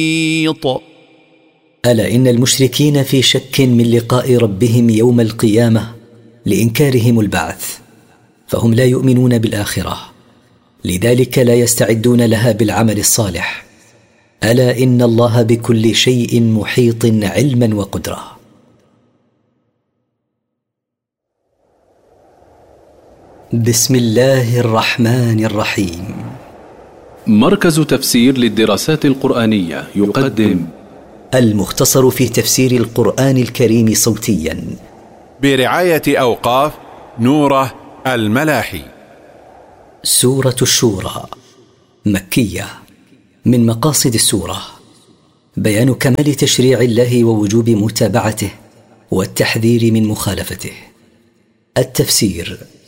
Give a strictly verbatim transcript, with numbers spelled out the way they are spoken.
ألا إن المشركين في شك من لقاء ربهم يوم القيامة لإنكارهم البعث، فهم لا يؤمنون بالآخرة، لذلك لا يستعدون لها بالعمل الصالح. ألا إن الله بكل شيء محيط علما وقدرة. بسم الله الرحمن الرحيم. مركز تفسير للدراسات القرآنية يقدم المختصر في تفسير القرآن الكريم صوتيا برعاية أوقاف نوره الملاحي. سورة الشورى مكية. من مقاصد السورة بيان كمال تشريع الله ووجوب متابعته والتحذير من مخالفته. التفسير: